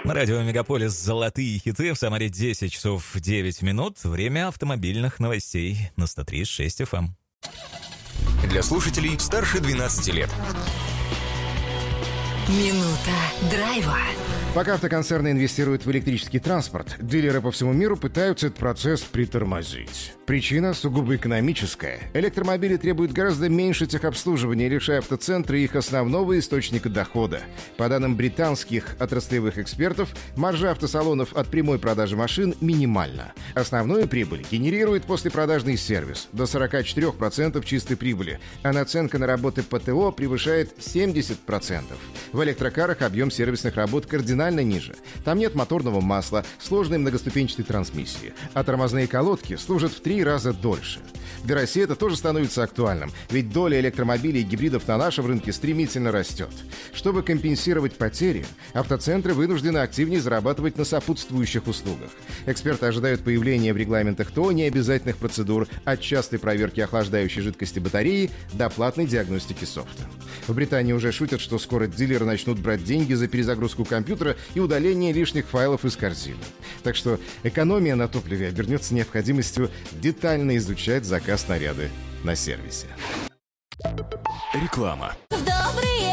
На радио «Мегаполис» золотые хиты. В Самаре 10 часов 9 минут. Время автомобильных новостей на 103.6 FM. Для слушателей старше 12 лет. Минута драйва. Пока автоконцерны инвестируют в электрический транспорт, дилеры по всему миру пытаются этот процесс притормозить. Причина сугубо экономическая. Электромобили требуют гораздо меньше техобслуживания, лишая автоцентры их основного источника дохода. По данным британских отраслевых экспертов, маржа автосалонов от прямой продажи машин минимальна. Основную прибыль генерирует послепродажный сервис – до 44% чистой прибыли, а наценка на работы ПТО превышает 70%. В электрокарах объем сервисных работ кардинально ниже. Там нет моторного масла, сложной многоступенчатой трансмиссии, а тормозные колодки служат в 3 раза дольше. Для России это тоже становится актуальным, ведь доля электромобилей и гибридов на нашем рынке стремительно растет. Чтобы компенсировать потери, автоцентры вынуждены активнее зарабатывать на сопутствующих услугах. Эксперты ожидают появления в регламентах ТО необязательных процедур от частой проверки охлаждающей жидкости батареи до платной диагностики софта. В Британии уже шутят, что скоро дилеры начнут брать деньги за перезагрузку компьютера и удаление лишних файлов из корзины. Так что экономия на топливе обернется необходимостью детально изучать заказ снаряды на сервисе. Реклама. В добрые